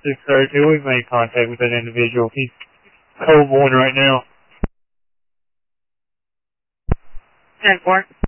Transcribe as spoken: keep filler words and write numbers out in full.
six thirty-two, we've made contact with that individual. He's cold born right now. ten four.